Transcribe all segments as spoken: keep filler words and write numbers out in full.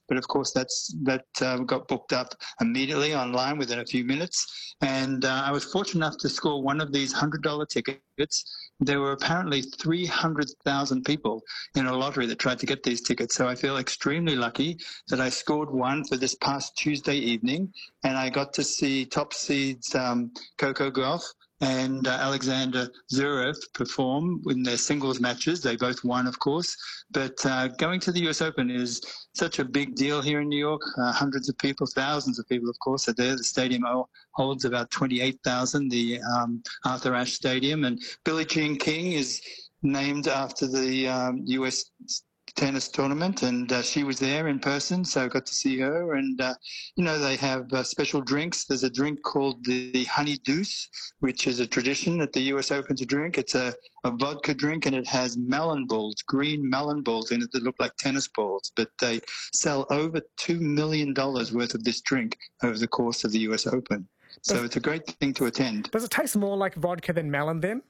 but of course that's that uh, got booked up immediately online within a few minutes. And uh, I was fortunate enough to score one of these one hundred dollar tickets. There were apparently three hundred thousand people in a lottery that tried to get these tickets. So I feel extremely lucky that I scored one for this past Tuesday evening, and I got to see top seeds um, Coco Gauff and uh, Alexander Zverev perform in their singles matches. They both won, of course. But uh, going to the U S Open is such a big deal here in New York. Uh, hundreds of people, thousands of people, of course, are there. The stadium holds about twenty-eight thousand, the um, Arthur Ashe Stadium. And Billie Jean King is named after the um, U S tennis tournament, and uh, she was there in person, so I got to see her. And uh, you know, they have uh, special drinks. There's a drink called the, the Honey Deuce, which is a tradition at the U S Open to drink. It's a, a vodka drink, and it has melon balls, green melon balls in it that look like tennis balls. But they sell over two million dollars worth of this drink over the course of the U S Open. So does, it's a great thing to attend. Does it taste more like vodka than melon then?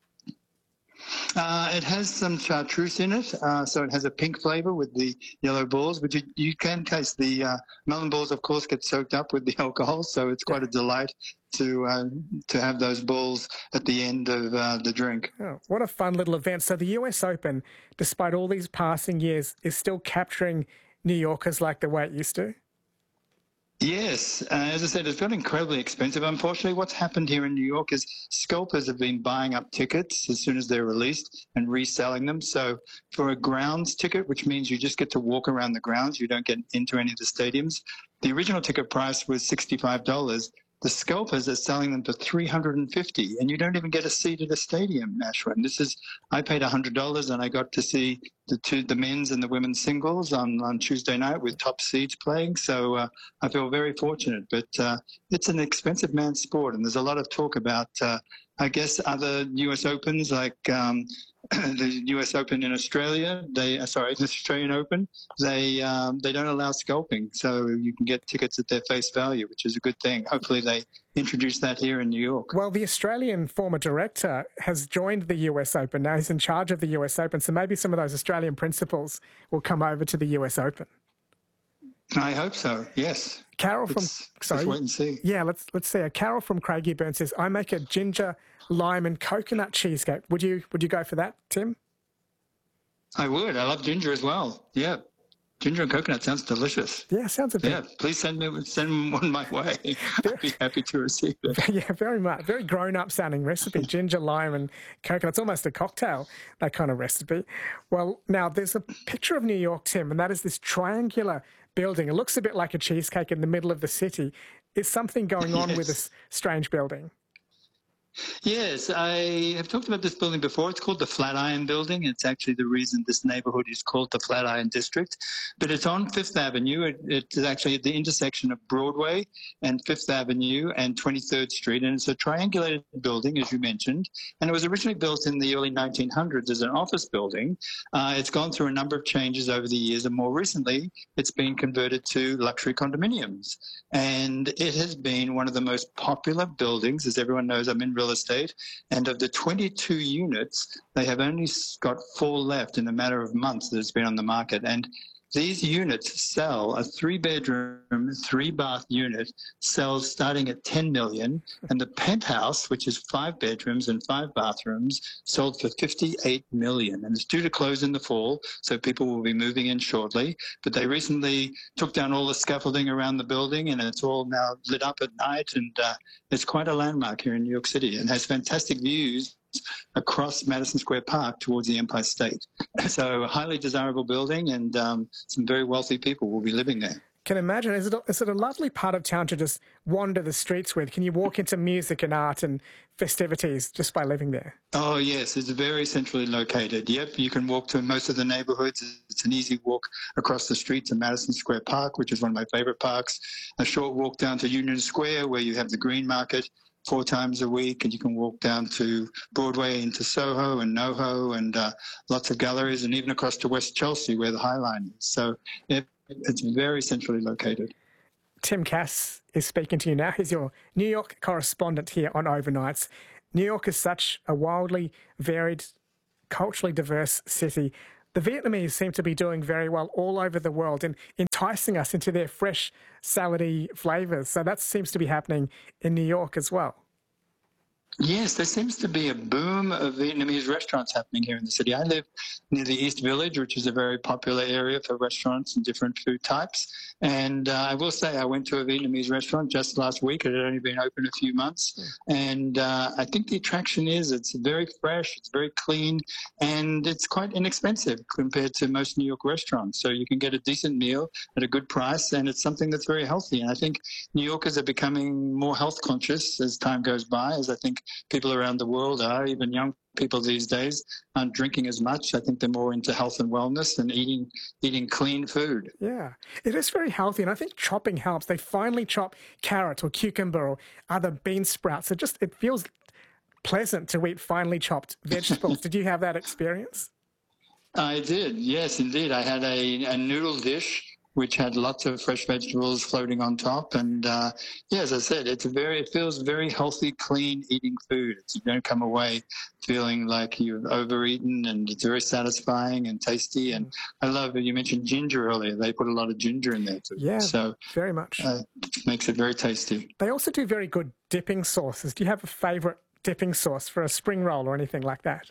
Uh, it has some chartreuse in it, uh, so it has a pink flavour with the yellow balls, but you, you can taste the uh, melon balls, of course, get soaked up with the alcohol, so it's quite a delight to uh, to have those balls at the end of uh, the drink. Oh, what a fun little event. So the U S Open, despite all these passing years, is still capturing New Yorkers like the way it used to? Yes, uh, as I said, it's got incredibly expensive. Unfortunately, what's happened here in New York is scalpers have been buying up tickets as soon as they're released and reselling them. So for a grounds ticket, which means you just get to walk around the grounds, you don't get into any of the stadiums, the original ticket price was sixty-five dollars. The scalpers are selling them for three hundred fifty dollars, and you don't even get a seat at a stadium, Ashwin. This is, I paid one hundred dollars, and I got to see the two, the men's and the women's singles on, on Tuesday night with top seeds playing. So uh, I feel very fortunate. But uh, it's an expensive man's sport, and there's a lot of talk about, uh, I guess, other U S Opens like um, the U S Open in Australia. They, uh, sorry, the Australian Open. They um, they don't allow scalping, so you can get tickets at their face value, which is a good thing. Hopefully, they introduce that here in New York. Well, the Australian former director has joined the U S Open. Now he's in charge of the U S Open, so maybe some of those Australian principles will come over to the U S Open. I hope so, yes. Carol from... Let's, sorry. let's wait and see. Yeah, let's let's see. Carol from Craigieburn says, I make a ginger, lime and coconut cheesecake. Would you would you go for that, Tim? I would. I love ginger as well. Yeah. Ginger and coconut sounds delicious. Yeah, sounds a bit... Yeah, please send me send one my way. I'd be happy to receive it. Yeah, very much. Very grown-up sounding recipe. Ginger, lime and coconut. It's almost a cocktail, that kind of recipe. Well, now, there's a picture of New York, Tim, and that is this triangular building. It looks a bit like a cheesecake in the middle of the city. Is something going on Yes. with this strange building? Yes, I have talked about this building before. It's called the Flatiron Building. It's actually the reason this neighborhood is called the Flatiron District. But it's on Fifth Avenue. It, it's actually at the intersection of Broadway and Fifth Avenue and twenty-third Street. And it's a triangulated building, as you mentioned. And it was originally built in the early nineteen hundreds as an office building. Uh, it's gone through a number of changes over the years. And more recently, it's been converted to luxury condominiums. And it has been one of the most popular buildings. As everyone knows, I'm in real estate, and of the twenty-two units, they have only got four left in a matter of months that it's been on the market. And these units sell, a three-bedroom, three-bath unit sells starting at ten million dollars, and the penthouse, which is five bedrooms and five bathrooms, sold for fifty-eight million dollars. And it's due to close in the fall, so people will be moving in shortly. But they recently took down all the scaffolding around the building, and it's all now lit up at night, and uh, it's quite a landmark here in New York City and has fantastic views across Madison Square Park towards the Empire State. So a highly desirable building, and um, some very wealthy people will be living there. Can imagine. Is it, a, is it a lovely part of town to just wander the streets with? Can you walk into music and art and festivities just by living there? Oh, yes. It's very centrally located. Yep, you can walk to most of the neighborhoods. It's an easy walk across the street to Madison Square Park, which is one of my favorite parks. A short walk down to Union Square, where you have the Green Market four times a week, and you can walk down to Broadway into Soho and NoHo, and uh, lots of galleries, and even across to West Chelsea, where the High Line is. So it, it's very centrally located. Tim Cass is speaking to you now. He's your New York correspondent here on Overnights. New York is such a wildly varied, culturally diverse city. the Vietnamese seem to be doing very well all over the world and enticing us into their fresh, salady flavours. So that seems to be happening in New York as well. Yes, there seems to be a boom of Vietnamese restaurants happening here in the city. I live near the East Village, which is a very popular area for restaurants and different food types. And uh, I will say I went to a Vietnamese restaurant just last week. It had only been open a few months. And uh, I think the attraction is it's very fresh, it's very clean, and it's quite inexpensive compared to most New York restaurants. So you can get a decent meal at a good price, and it's something that's very healthy. And I think New Yorkers are becoming more health conscious as time goes by, as I think people around the world are. Even young people these days aren't drinking as much. I think they're more into health and wellness and eating eating clean food. Yeah, it is very healthy, and I think chopping helps. They finally chop carrot or cucumber or other bean sprouts. It just it feels pleasant to eat finely chopped vegetables. Did you have that experience? I did, yes, indeed. I had a, a noodle dish which had lots of fresh vegetables floating on top. And uh, yeah, as I said, it's a very, it feels very healthy, clean eating food. It's, you don't come away feeling like you've overeaten, and it's very satisfying and tasty. And I love it. You mentioned ginger earlier. They put a lot of ginger in there too. Yeah, so very much. Uh, it makes it very tasty. They also do very good dipping sauces. Do you have a favourite dipping sauce for a spring roll or anything like that?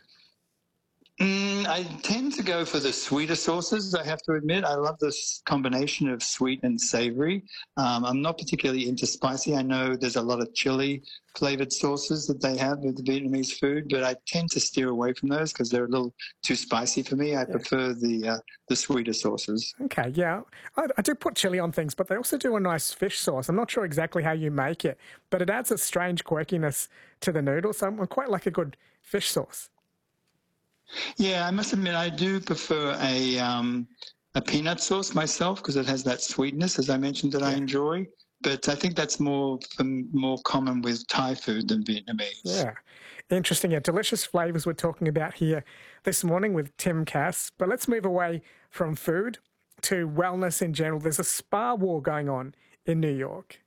Mm, I tend to go for the sweeter sauces, I have to admit. I love this combination of sweet and savory. Um, I'm not particularly into spicy. I know there's a lot of chili flavored sauces that they have with the Vietnamese food, but I tend to steer away from those because they're a little too spicy for me. I yeah. prefer the uh, the sweeter sauces. Okay, yeah. I, I do put chili on things, but they also do a nice fish sauce. I'm not sure exactly how you make it, but it adds a strange quirkiness to the noodles. So I quite like a good fish sauce. Yeah, I must admit I do prefer a um, a peanut sauce myself because it has that sweetness, as I mentioned, that yeah. I enjoy. But I think that's more more common with Thai food than Vietnamese. Yeah, interesting. Yeah, delicious flavors we're talking about here this morning with Tim Cass. But let's move away from food to wellness in general. There's a spa war going on in New York.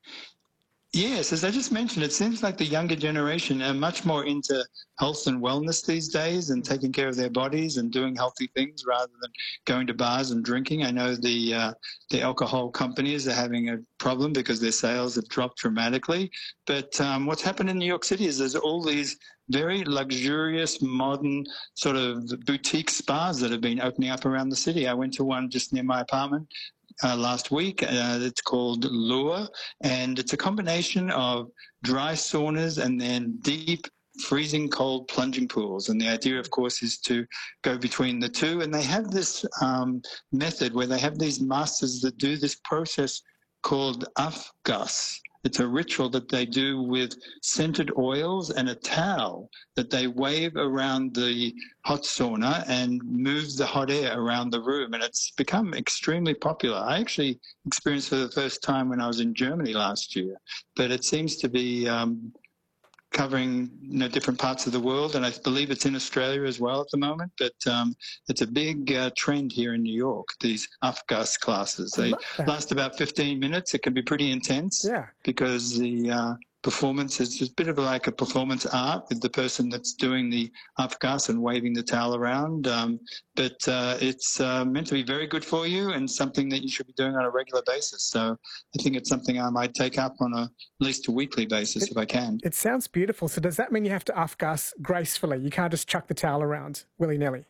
Yes, as I just mentioned, it seems like the younger generation are much more into health and wellness these days and taking care of their bodies and doing healthy things rather than going to bars and drinking. I know the uh, the alcohol companies are having a problem because their sales have dropped dramatically. But um, what's happened in New York City is there's all these very luxurious, modern sort of boutique spas that have been opening up around the city. I went to one just near my apartment Uh, last week. Uh, it's called Lure, and it's a combination of dry saunas and then deep freezing cold plunging pools. And the idea, of course, is to go between the two. And they have this um, method where they have these masters that do this process called afgas. It's a ritual that they do with scented oils and a towel that they wave around the hot sauna and move the hot air around the room. And it's become extremely popular. I actually experienced for the first time when I was in Germany last year, but it seems to be um, covering you know, different parts of the world, and I believe it's in Australia as well at the moment. But um, it's a big uh, trend here in New York, these afgas classes. They last about fifteen minutes. It can be pretty intense yeah. because the uh, performance is just a bit of like a performance art with the person that's doing the afgas and waving the towel around. Um, but uh, it's uh, meant to be very good for you and something that you should be doing on a regular basis. So I think it's something I might take up on a, at least a weekly basis it, if I can. It sounds beautiful. So does that mean you have to afgas gracefully? You can't just chuck the towel around willy-nilly?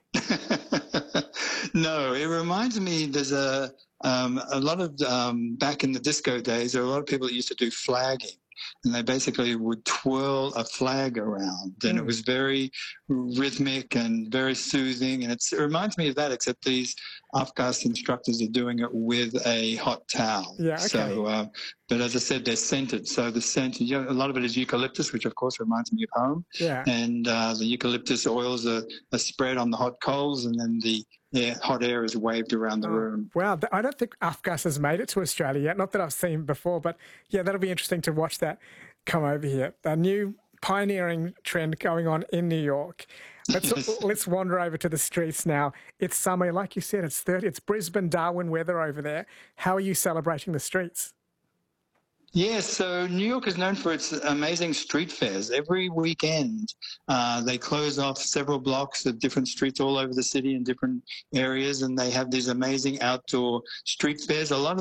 No, it reminds me there's a, um, a lot of, um, back in the disco days, there were a lot of people that used to do flagging. And they basically would twirl a flag around, and mm. it was very rhythmic and very soothing. And it's, it reminds me of that, except these afgas instructors are doing it with a hot towel. Yeah, okay. So, uh, but as I said, they're scented. So the scent, you know, a lot of it is eucalyptus, which of course reminds me of home. Yeah. And uh, the eucalyptus oils are, are spread on the hot coals, and then the Yeah, hot air is waved around the oh, room. Wow, I don't think afgas has made it to Australia yet. Not that I've seen before, but yeah, that'll be interesting to watch that come over here. A new pioneering trend going on in New York. Let's yes. let's wander over to the streets now. It's summer, like you said. It's thirty. It's Brisbane, Darwin weather over there. How are you celebrating the streets? Yes, so New York is known for its amazing street fairs. Every weekend, uh, they close off several blocks of different streets all over the city in different areas, and they have these amazing outdoor street fairs. A lot of